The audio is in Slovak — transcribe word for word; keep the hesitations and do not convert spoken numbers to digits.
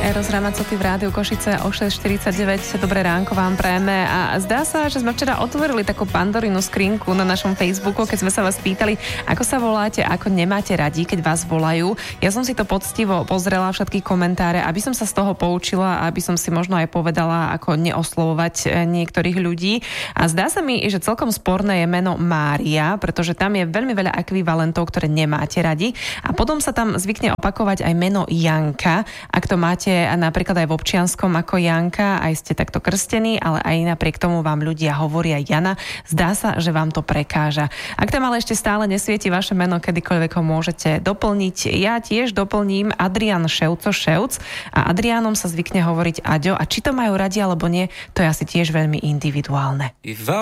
Eros Ramazzotti v rádiu Košice o šesť štyridsaťdeväť. Dobré ránko vám prajeme a zdá sa, že sme včera otvorili takú Pandorinu skrinku na našom Facebooku, keď sme sa vás pýtali, ako sa voláte, ako nemáte radi, keď vás volajú. Ja som si to poctivo pozrela, všetky komentáre, aby som sa z toho poučila a aby som si možno aj povedala, ako neoslovovať niektorých ľudí. A zdá sa mi, že celkom sporné je meno Mária, pretože tam je veľmi veľa ekvivalentov, ktoré nemáte radi. A potom sa tam zvykne opakovať aj meno Janka, ak to máte napríklad aj v občianskom ako Janka, aj ste takto krstení, ale aj napriek tomu vám ľudia hovoria Jana. Zdá sa, že vám to prekáža. Ak tam ale ešte stále nesvieti vaše meno, kedykoľvek ho môžete doplniť. Ja tiež doplním Adrián Ševco Ševc a Adriánom sa zvykne hovoriť Aďo. A či to majú radi alebo nie, to je asi tiež veľmi individuálne.